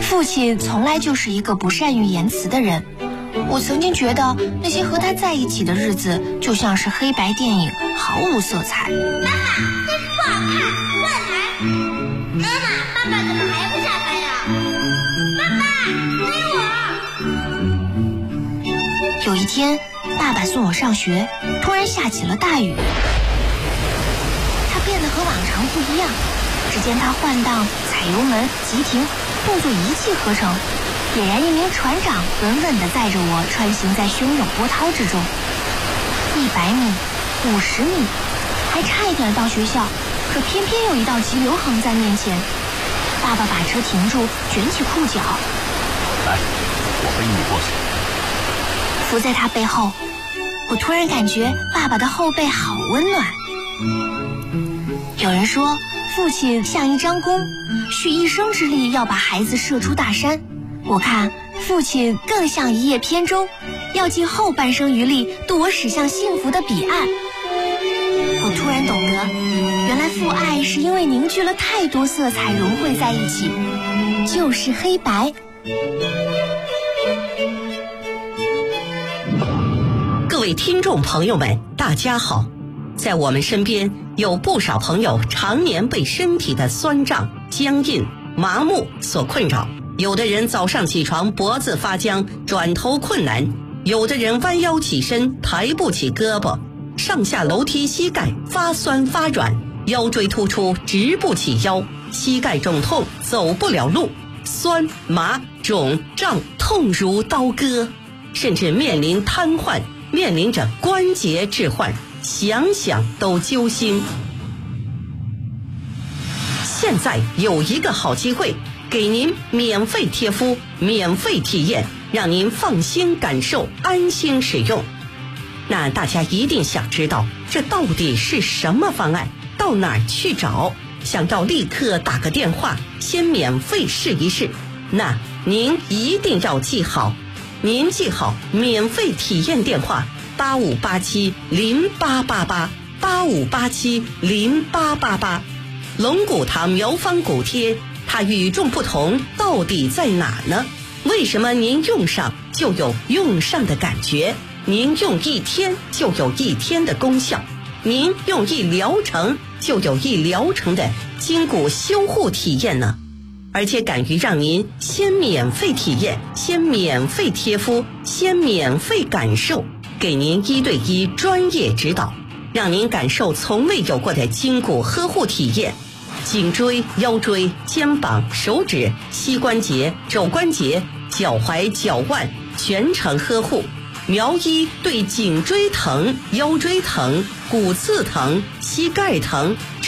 父亲从来就是一个不善于言辞的人。我曾经觉得那些和他在一起的日子就像是黑白电影，毫无色彩。 妈妈，这不好看，乱来！妈妈，爸爸怎么还不下班呀？爸爸，追我！ 有一天，爸爸送我上学，突然下起了大雨。他变得和往常不一样，只见他换挡、踩油门、急停，动作一气呵成。俨然一名船长，稳稳地载着我穿行在汹涌波涛之中。100米、50米，还差一点到学校，可偏偏有一道急流横在面前。爸爸把车停住，卷起裤脚， 来，我背你过去。 伏在他背后，我突然感觉爸爸的后背好温暖。有人说，父亲像一张弓，蓄一生之力要把孩子射出大山。我看父亲更像一叶扁舟，要尽后半生余力渡我驶向幸福的彼岸。我突然懂得，原来父爱是因为凝聚了太多色彩融汇在一起，就是黑白。 各位听众朋友们，大家好。在我们身边有不少朋友常年被身体的酸胀、僵硬、麻木所困扰。有的人早上起床脖子发僵，转头困难；有的人弯腰起身抬不起胳膊，上下楼梯膝盖发酸发软，腰椎突出直不起腰，膝盖肿痛走不了路，酸麻肿胀痛如刀割，甚至面临瘫痪，面临着关节置换，想想都揪心。现在有一个好机会，给您免费贴敷，免费体验，让您放心感受，安心使用。那大家一定想知道，这到底是什么方案？到哪儿去找？想要立刻打个电话，先免费试一试。那您一定要记好，您记好免费体验电话85870888，85870888。龙骨堂苗方骨贴，它与众不同到底在哪呢？为什么您用上就有用上的感觉？您用1天就有1天的功效，您用1疗程就有1疗程的筋骨修护体验呢？而且敢于让您先免费体验，先免费贴敷，先免费感受，给您1对1专业指导，让您感受从未有过的筋骨呵护体验。颈椎、腰椎、肩膀、手指、膝关节、肘关节、脚踝、脚腕全程呵护。苗医对颈椎疼、腰椎疼、骨刺疼、膝盖疼